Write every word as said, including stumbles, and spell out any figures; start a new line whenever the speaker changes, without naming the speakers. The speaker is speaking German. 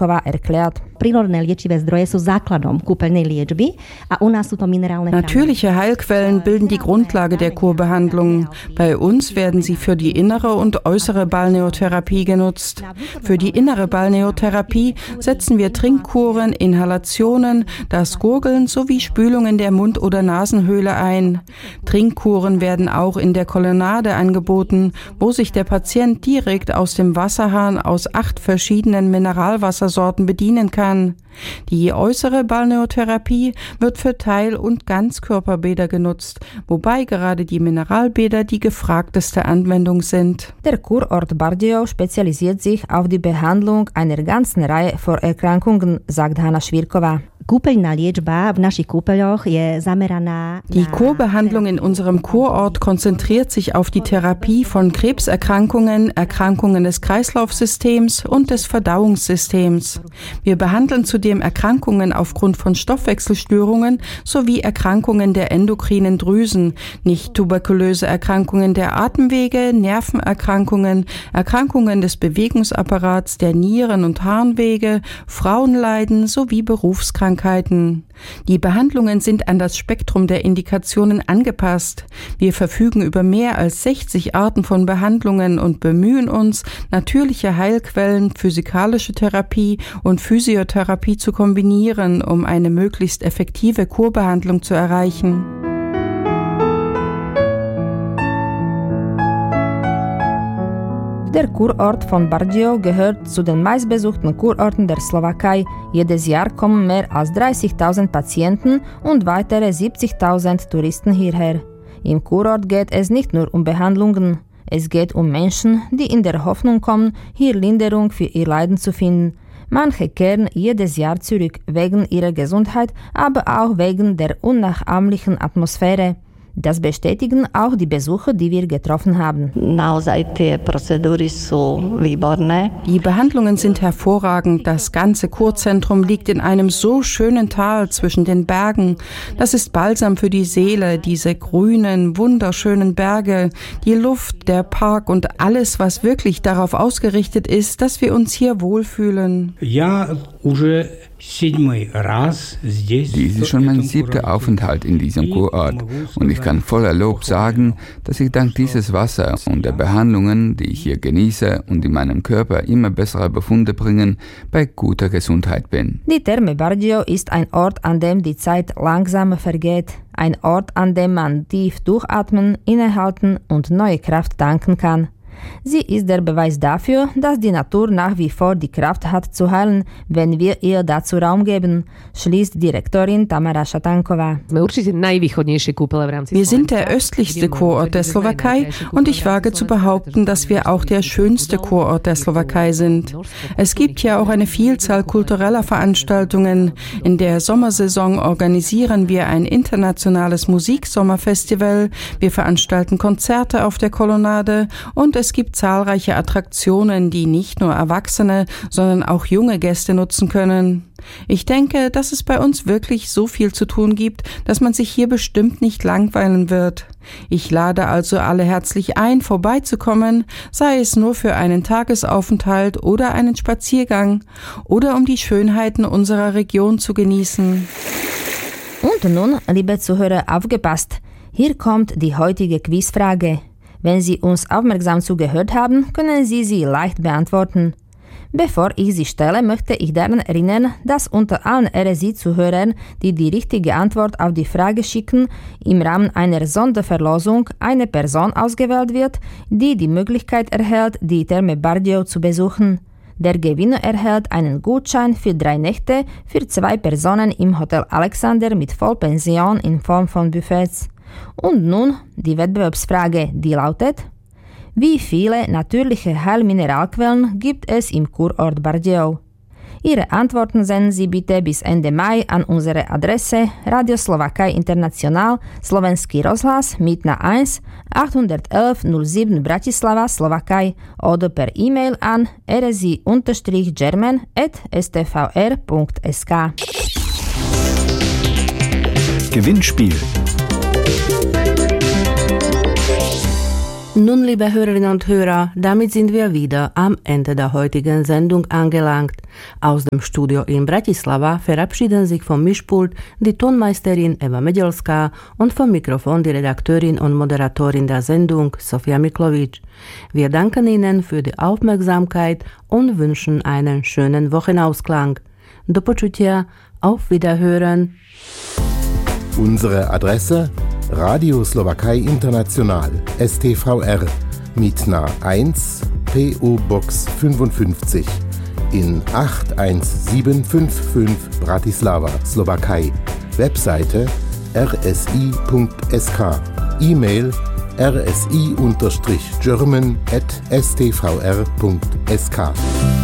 Švirková erklärt.
Natürliche Heilquellen bilden die Grundlage der Kurbehandlung. Bei uns werden sie für die innere und äußere Balneotherapie genutzt. Für die innere Balneotherapie setzen wir Trinkkuren, Inhalationen, das Gurgeln sowie Spülungen der Mund- oder Nasenhöhle ein. Trinkkuren werden auch in der Kolonnade angeboten, wo sich der Patient direkt aus dem Wasserhahn aus acht verschiedenen Mineralwassersorten bedienen kann. Die äußere Balneotherapie wird für Teil- und Ganzkörperbäder genutzt, wobei gerade die Mineralbäder die gefragteste Anwendung sind.
Der Kurort Bardejov spezialisiert sich auf die Behandlung einer ganzen Reihe von Erkrankungen, sagt Hanna Švirková.
Die Kurbehandlung in unserem Kurort konzentriert sich auf die Therapie von Krebserkrankungen, Erkrankungen des Kreislaufsystems und des Verdauungssystems. Wir behandeln zudem Erkrankungen aufgrund von Stoffwechselstörungen sowie Erkrankungen der endokrinen Drüsen, nicht tuberkulöse Erkrankungen der Atemwege, Nervenerkrankungen, Erkrankungen des Bewegungsapparats, der Nieren- und Harnwege, Frauenleiden sowie Berufskrankheiten. Die Behandlungen sind an das Spektrum der Indikationen angepasst. Wir verfügen über mehr als sechzig Arten von Behandlungen und bemühen uns, natürliche Heilquellen, physikalische Therapie und Physiotherapie zu kombinieren, um eine möglichst effektive Kurbehandlung zu erreichen.
Der Kurort von Bardejov gehört zu den meistbesuchten Kurorten der Slowakei. Jedes Jahr kommen mehr als dreißigtausend Patienten und weitere siebzigtausend Touristen hierher. Im Kurort geht es nicht nur um Behandlungen. Es geht um Menschen, die in der Hoffnung kommen, hier Linderung für ihr Leiden zu finden. Manche kehren jedes Jahr zurück, wegen ihrer Gesundheit, aber auch wegen der unnachahmlichen Atmosphäre. Das bestätigen auch die Besucher, die wir getroffen haben.
Die Behandlungen sind hervorragend. Das ganze Kurzentrum liegt in einem so schönen Tal zwischen den Bergen. Das ist Balsam für die Seele, diese grünen, wunderschönen Berge, die Luft, der Park und alles, was wirklich darauf ausgerichtet ist, dass wir uns hier wohlfühlen.
Ja, уже
Dies ist schon mein siebter Aufenthalt in diesem Kurort und ich kann voller Lob sagen, dass ich dank dieses Wassers und der Behandlungen, die ich hier genieße und in meinem Körper immer bessere Befunde bringen, bei guter Gesundheit bin.
Die Therme Bardejov ist ein Ort, an dem die Zeit langsam vergeht. Ein Ort, an dem man tief durchatmen, innehalten und neue Kraft tanken kann. Sie ist der Beweis dafür, dass die Natur nach wie vor die Kraft hat zu heilen, wenn wir ihr dazu Raum geben, schließt Direktorin Tamara Šatanková.
Wir sind der östlichste Kurort der Slowakei und ich wage zu behaupten, dass wir auch der schönste Kurort der Slowakei sind. Es gibt ja auch eine Vielzahl kultureller Veranstaltungen. In der Sommersaison organisieren wir ein internationales Musiksommerfestival, wir veranstalten Konzerte auf der Kolonnade und es Es gibt zahlreiche Attraktionen, die nicht nur Erwachsene, sondern auch junge Gäste nutzen können. Ich denke, dass es bei uns wirklich so viel zu tun gibt, dass man sich hier bestimmt nicht langweilen wird. Ich lade also alle herzlich ein, vorbeizukommen, sei es nur für einen Tagesaufenthalt oder einen Spaziergang oder um die Schönheiten unserer Region zu genießen.
Und nun, liebe Zuhörer, aufgepasst! Hier kommt die heutige Quizfrage. Wenn Sie uns aufmerksam zugehört haben, können Sie sie leicht beantworten. Bevor ich sie stelle, möchte ich daran erinnern, dass unter allen R S I-Zuhörern, die die richtige Antwort auf die Frage schicken, im Rahmen einer Sonderverlosung eine Person ausgewählt wird, die die Möglichkeit erhält, die Therme Bardejov zu besuchen. Der Gewinner erhält einen Gutschein für drei Nächte für zwei Personen im Hotel Alexander mit Vollpension in Form von Buffets. Und nun die Wettbewerbsfrage, die lautet: Wie viele natürliche Heilmineralquellen gibt es im Kurort Bardejov? Ihre Antworten senden Sie bitte bis Ende Mai an unsere Adresse Radio Slowakei International, Slovenský rozhlas, Mýtna eins, achthundertelf null sieben Bratislava, Slowakei oder per E-Mail an r s i german at s t v r punkt s k.
Gewinnspiel.
Nun, liebe Hörerinnen und Hörer, damit sind wir wieder am Ende der heutigen Sendung angelangt.
Aus dem Studio in Bratislava verabschieden sich vom Mischpult die Tonmeisterin Eva Medelská und vom Mikrofon die Redakteurin und Moderatorin der Sendung Sofia Miklovic. Wir danken Ihnen für die Aufmerksamkeit und wünschen einen schönen Wochenausklang. Do počutia, auf Wiederhören.
Unsere Adresse: Radio Slowakei International, S T V R, Mitna eins, P O Box fünfundfünfzig in acht eins sieben fünf fünf Bratislava, Slowakei. Webseite r s i punkt s k, E-Mail r s i German at s t v r punkt s k.